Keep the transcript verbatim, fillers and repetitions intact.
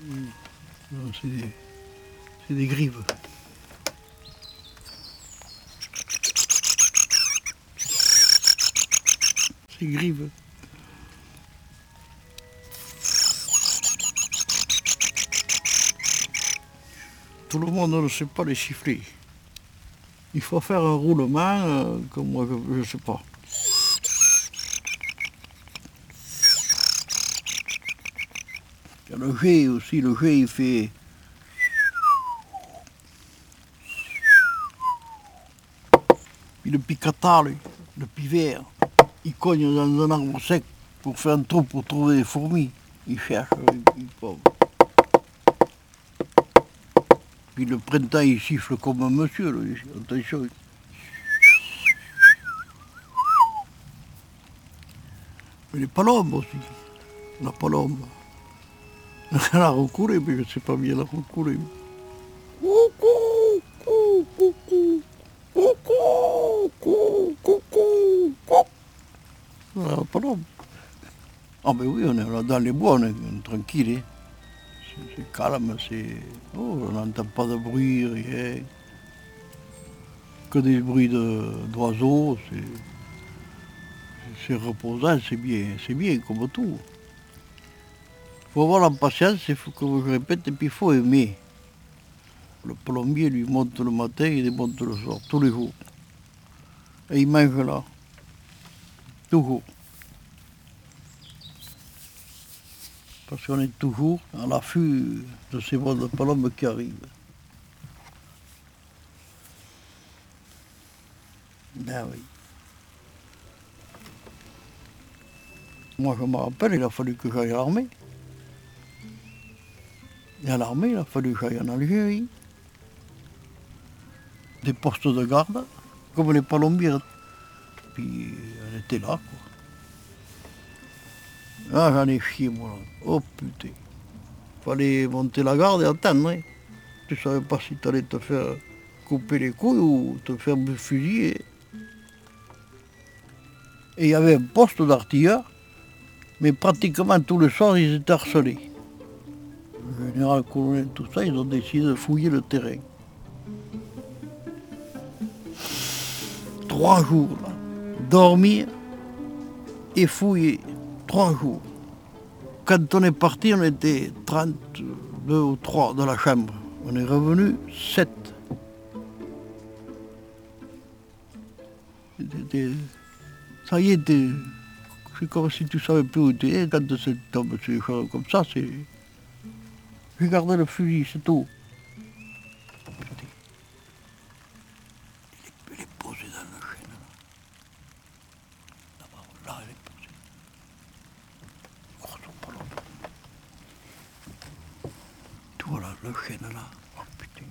Non, c'est des, c'est des grives. C'est grives. Tout le monde ne sait pas les siffler. Il faut faire un roulement, euh, comme moi, je ne sais pas. Il y a le G aussi, le G il fait... Puis le picata, lui, le pivert, il cogne dans un arbre sec pour faire un trou pour trouver des fourmis. Il cherche, il pompe. Puis le printemps, il siffle comme un monsieur, lui. Attention. Mais les palombes aussi. La palombe. Elle a recoulé, mais je ne sais pas bien la recoulé. Coucou, coucou, coucou, coucou, coucou. Voilà, la palombe. Ah ben oui, on est dans les bois, on est tranquille. Hein. C'est calme, c'est... Oh, on n'entend pas de bruit, rien. Que des bruits d'oiseaux, c'est... C'est reposant, c'est bien, c'est bien comme tout. Il faut avoir la patience, il faut que je répète, et puis il faut aimer. Le plombier lui monte le matin, il démonte le soir, tous les jours. Et il mange là, toujours. Parce qu'on est toujours à l'affût de ces vols de palombes qui arrivent. Ben oui. Moi, je me rappelle, il a fallu que j'aille à l'armée. Et à l'armée, il a fallu que j'aille en Algérie. Des postes de garde, comme les palombiers. Puis, on était là, quoi. Ah, j'en ai chié, moi, là. Oh, putain. Fallait monter la garde et attendre, hein. Tu savais pas si tu allais te faire couper les couilles ou te faire fusiller. Et il y avait un poste d'artilleur, mais pratiquement tous les soirs, ils étaient harcelés. Le général, colonel, tout ça, ils ont décidé de fouiller le terrain. Trois jours, là. Dormir et fouiller. Trois jours. Quand on est parti, on était trente-deux ou trois dans la chambre. On est revenu sept. Ça y est, c'est comme si tu savais plus où tu es. Quand tu tombes sur des choses comme ça, c'est... J'ai gardé le fusil, c'est tout. Il est posé dans le chêne, là. Là-bas, là, il est posé. Grosso palombe. Tu vois là, le chêne, là.